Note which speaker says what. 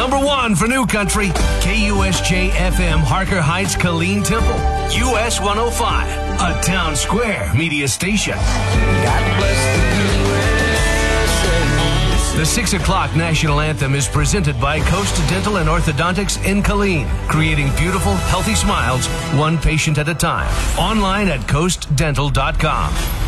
Speaker 1: Number 1 for New Country, KUSJ FM, Harker Heights, Killeen Temple, US 105, a Town Square media station.
Speaker 2: God bless the USA.
Speaker 1: The 6 o'clock national anthem is presented by Coast Dental and Orthodontics in Killeen, creating beautiful, healthy smiles, one patient at a time. Online at coastdental.com.